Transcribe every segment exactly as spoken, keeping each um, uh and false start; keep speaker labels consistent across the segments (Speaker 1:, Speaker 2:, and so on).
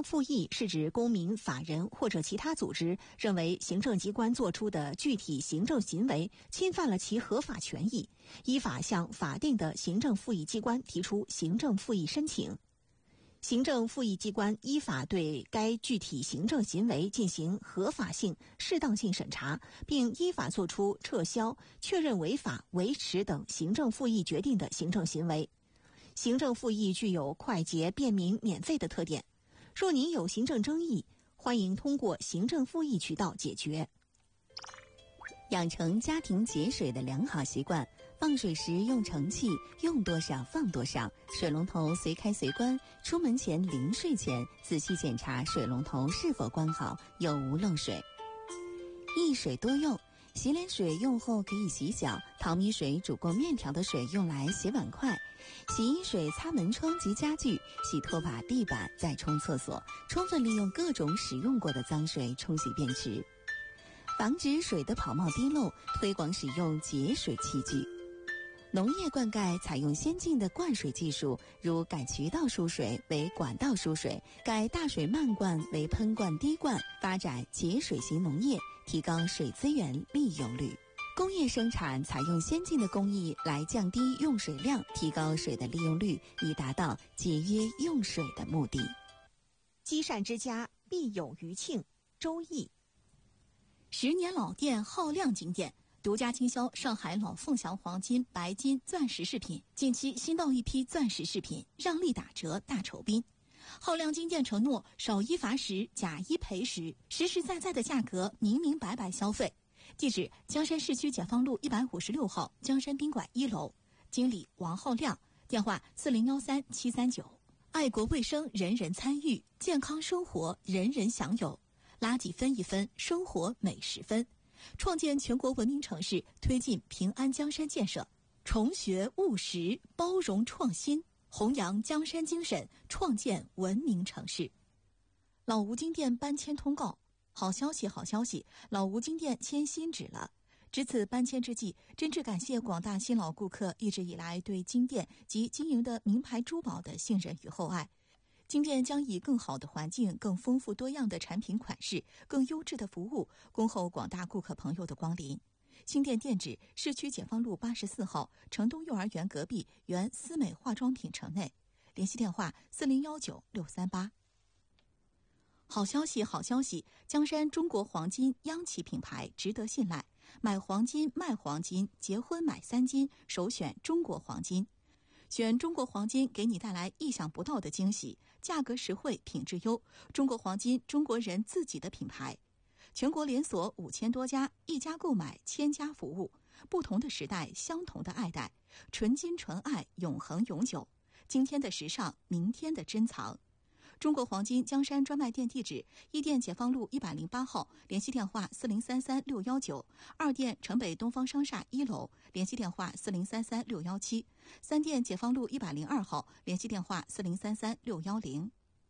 Speaker 1: 政复议是指公民、法人或者其他组织认为行政机关作出的具体行政行为侵犯了其合法权益，依法向法定的行政复议机关提出行政复议申请。行政复议机关依法对该具体行政行为进行合法性、适当性审查，并依法作出撤销、确认违法、维持等行政复议决定的行政行为。行政复议具有快捷、便民、免费的特点。若您有行政争议，欢迎通过行政复议渠道解决。
Speaker 2: 养成家庭节水的良好习惯，放水时用盛器，用多少放多少，水龙头随开随关，出门前临睡前仔细检查水龙头是否关好，有无漏水。一水多用，洗脸水用后可以洗脚，淘米水煮过面条的水用来洗碗筷，洗衣水擦门窗及家具，洗拖把、地板，再冲厕所，充分利用各种使用过的脏水冲洗便池。防止水的跑冒滴漏，推广使用节水器具。农业灌溉采用先进的灌水技术，如改渠道输水为管道输水，改大水漫灌为喷灌滴灌，发展节水型农业，提高水资源利用率。工业生产采用先进的工艺来降低用水量，提高水的利用率，以达到节约用水的目的。
Speaker 1: 积善之家必有余庆，周易。
Speaker 3: 十年老店浩亮金店独家经销上海老凤祥黄金、白金、钻石饰品，近期新到一批钻石饰品，让利打折大酬宾。浩亮金店承诺少一罚十，假一赔十，实实在在的价格，明明白白消费。地址：江山市区解放路一百五十六号江山宾馆一楼，经理王浩亮，电话四零幺三七三九。爱国卫生，人人参与；健康生活，人人享有。垃圾分一分，生活每十分。创建全国文明城市，推进平安江山建设，重学务实，包容创新，弘扬江山精神，创建文明城市。老吴金店搬迁通告，好消息好消息，老吴金店迁新址了。值此搬迁之际，真挚感谢广大新老顾客一直以来对金店及经营的名牌珠宝的信任与厚爱。金店将以更好的环境、更丰富多样的产品款式、更优质的服务，恭候广大顾客朋友的光临。新店店址：市区解放路八十四号城东幼儿园隔壁原思美化妆品城内，联系电话四零幺九六三八。好消息好消息，江山中国黄金央企品牌，值得信赖。买黄金卖黄金，结婚买三金，首选中国黄金。选中国黄金，给你带来意想不到的惊喜，价格实惠，品质优。中国黄金，中国人自己的品牌，全国连锁五千多家，一家购买千家服务。不同的时代，相同的爱戴，纯金纯爱，永恒永久。今天的时尚，明天的珍藏。中国黄金江山专卖店地址：一店解放路一百零八号，联系电话四零三三六幺九；二店城北东方商厦一楼，联系电话四零三三六幺七；三店解放路一百零二号，联系电话四零三三六幺零。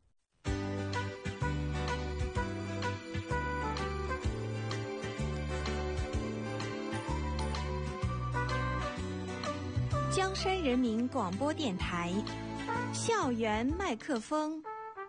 Speaker 1: 江山人民广播电台，校园麦克风。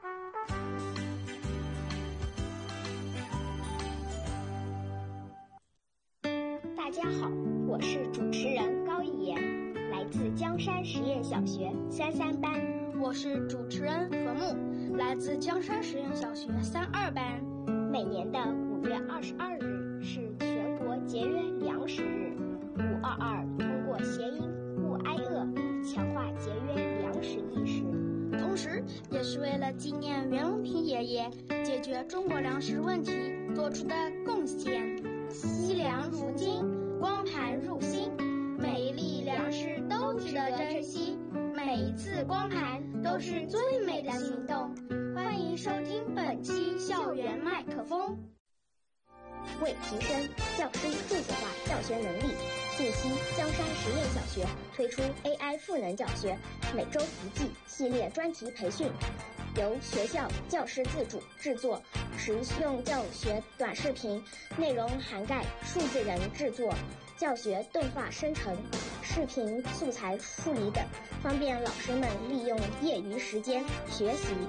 Speaker 4: 大家好，我是主持人高一言，来自江山实验小学三三班。
Speaker 5: 我是主持人何木，来自江山实验小学三二班。
Speaker 4: 每年的五月二十二日是全国节约粮食日，五二二通过谐音勿挨饿，强化节约粮食意识，
Speaker 5: 同时也是为了纪念袁隆平爷爷解决中国粮食问题做出的贡献。惜粮如金，光盘入心，每一粒粮食都值得珍惜，每一次光盘都是最美的行动。欢迎收听本期校园麦克风。
Speaker 4: 为提升教师数字化教学能力，近期江山实验小学推出 A I 赋能教学每周一季系列专题培训，由学校教师自主制作实用教学短视频，内容涵盖数字人制作、教学动画生成、视频素材处理等，方便老师们利用业余时间学习。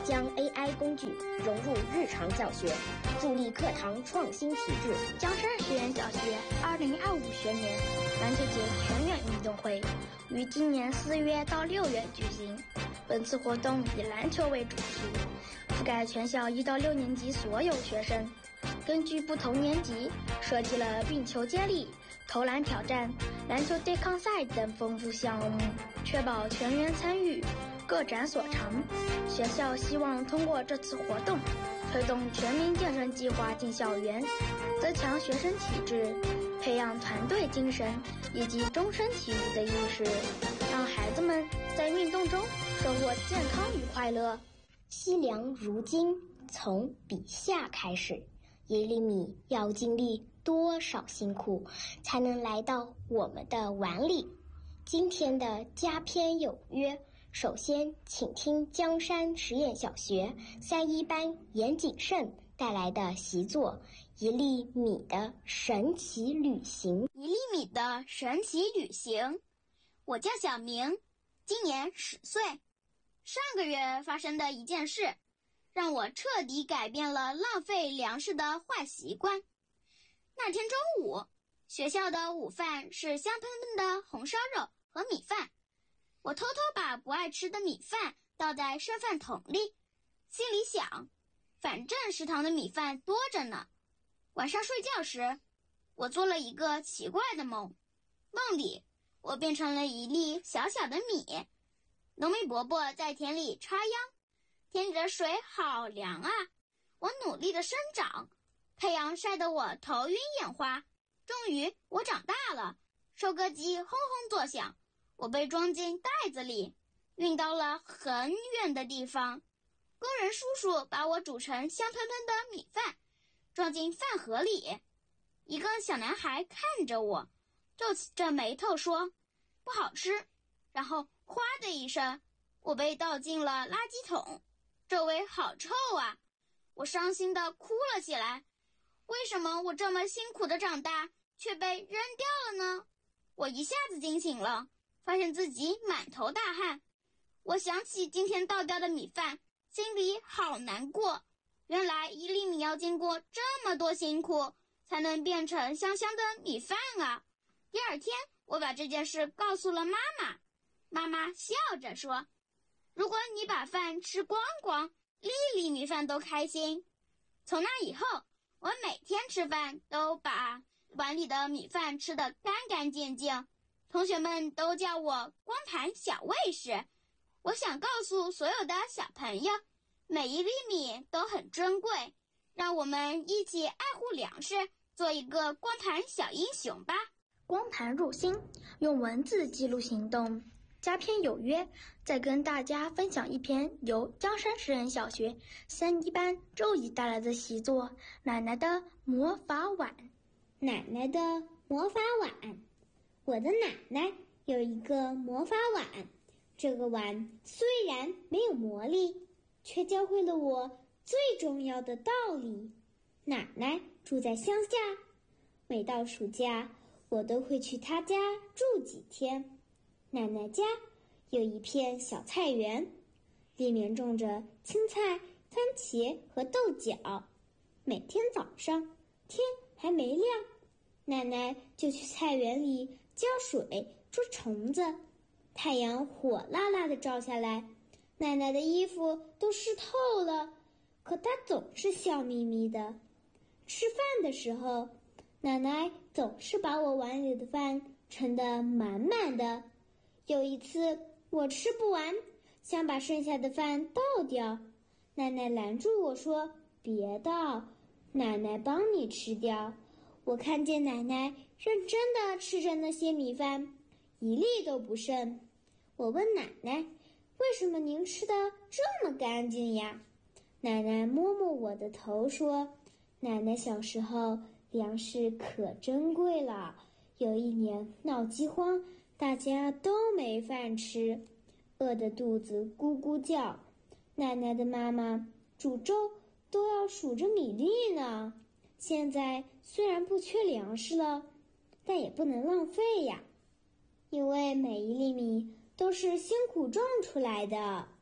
Speaker 4: 将 A I 工具融入日常教学，助力课堂创新体制。
Speaker 5: 江山实验小学二零二五学年篮球节全员运动会于今年四月到六月举行。本次活动以篮球为主题，覆盖全校一到六年级所有学生。根据不同年级，设计了运球接力、投篮挑战、篮球对抗赛等丰富项目，确保全员参与，各展所长。学校希望通过这次活动，推动全民健身计划进校园，增强学生体质，培养团队精神以及终身体育的意识，让孩子们在运动中收获健康与快乐。
Speaker 4: 惜粮如金，从笔下开始。一粒米要经历多少辛苦，才能来到我们的碗里？今天的家篇有约，首先请听江山实验小学三一班严谨慎带来的习作《一粒米的神奇旅行》。
Speaker 6: 一粒米的神奇旅行。我叫小明，今年十岁。上个月发生的一件事，让我彻底改变了浪费粮食的坏习惯。那天中午，学校的午饭是香喷喷的红烧肉和米饭。我偷偷把不爱吃的米饭倒在剩饭桶里，心里想，反正食堂的米饭多着呢。晚上睡觉时，我做了一个奇怪的梦。梦里，我变成了一粒小小的米。农民伯伯在田里插秧，田里的水好凉啊！我努力的生长，太阳晒得我头晕眼花。终于，我长大了，收割机轰轰作响，我被装进袋子里，运到了很远的地方。工人叔叔把我煮成香喷喷的米饭，装进饭盒里。一个小男孩看着我，皱起着眉头说：“不好吃。”然后哗的一声，我被倒进了垃圾桶，周围好臭啊！我伤心地哭了起来。为什么我这么辛苦的长大，却被扔掉了呢？我一下子惊醒了，发现自己满头大汗。我想起今天倒掉的米饭，心里好难过。原来一粒米要经过这么多辛苦，才能变成香香的米饭啊！第二天，我把这件事告诉了妈妈。妈妈笑着说：“如果你把饭吃光光，粒粒米饭都开心。”从那以后，我每天吃饭都把碗里的米饭吃得干干净净。同学们都叫我光盘小卫士。我想告诉所有的小朋友，每一粒米都很珍贵，让我们一起爱护粮食，做一个光盘小英雄吧。
Speaker 5: 光盘入心，用文字记录行动。家篇有约，再跟大家分享一篇由江山实验小学三一班周怡带来的习作《奶奶的魔法碗》。
Speaker 7: 奶奶的魔法碗。我的奶奶有一个魔法碗，这个碗虽然没有魔力，却教会了我最重要的道理。奶奶住在乡下，每到暑假，我都会去她家住几天。奶奶家有一片小菜园，里面种着青菜、番茄和豆角。每天早上天还没亮，奶奶就去菜园里浇水捉虫子。太阳火辣辣地照下来，奶奶的衣服都湿透了，可她总是笑眯眯的。吃饭的时候，奶奶总是把我碗里的饭盛得满满的。有一次我吃不完，想把剩下的饭倒掉，奶奶拦住我说：“别倒，奶奶帮你吃掉。”我看见奶奶认真地吃着那些米饭，一粒都不剩。我问奶奶：“为什么您吃得这么干净呀？”奶奶摸摸我的头说：“奶奶小时候粮食可珍贵了，有一年闹饥荒，大家都没饭吃，饿得肚子咕咕叫。奶奶的妈妈煮粥都要数着米粒呢。现在虽然不缺粮食了，但也不能浪费呀，因为每一粒米都是辛苦种出来的。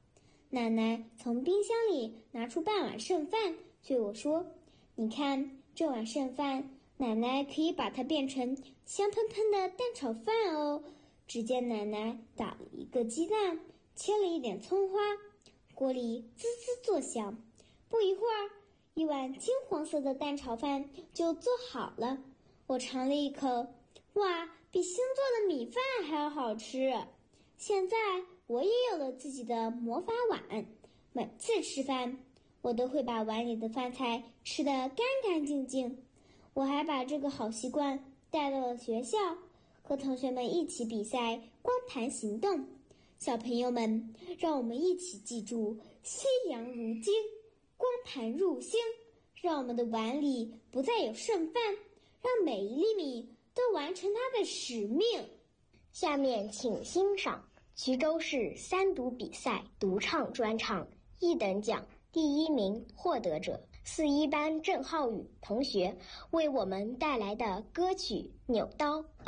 Speaker 7: 奶奶从冰箱里拿出半碗剩饭，对我说：“你看，这碗剩饭，奶奶可以把它变成香喷喷的蛋炒饭哦。”只见奶奶打了一个鸡蛋，切了一点葱花，锅里滋滋作响。不一会儿，一碗金黄色的蛋炒饭就做好了。我尝了一口，哇，比新做的米饭还要好吃。现在我也有了自己的魔法碗，每次吃饭，我都会把碗里的饭菜吃得干干净净。我还把这个好习惯带到了学校，和同学们一起比赛光盘行动。小朋友们，让我们一起记住夕阳如金，光盘入星，让我们的碗里不再有剩饭，让每一粒米都完成它的使命。
Speaker 4: 下面请欣赏衢州市三读比赛独唱专场一等奖第一名获得者四一班郑浩宇同学为我们带来的歌曲《扭刀》。